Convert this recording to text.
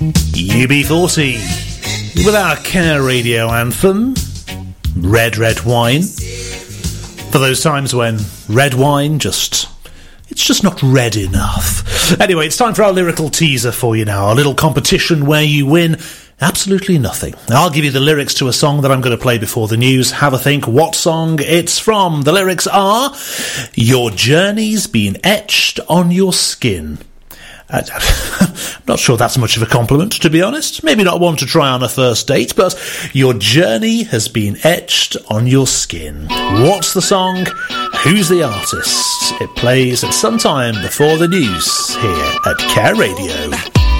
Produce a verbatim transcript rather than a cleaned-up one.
U B forty with our Care Radio anthem, Red Red Wine. For those times when red wine just, it's just not red enough. Anyway, it's time for our lyrical teaser for you now, a little competition where you win absolutely nothing. I'll give you the lyrics to a song that I'm going to play before the news. Have a think what song it's from. The lyrics are, your journey's been etched on your skin. Uh, I'm not sure that's much of a compliment, to be honest. Maybe not one to try on a first date, but your journey has been etched on your skin. What's the song? Who's the artist? It plays at some time before the news here at Care Radio.